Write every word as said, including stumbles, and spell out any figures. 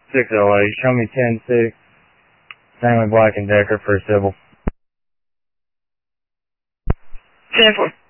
six oh eight, show me ten six. Same with Black and Decker for civil. ten four.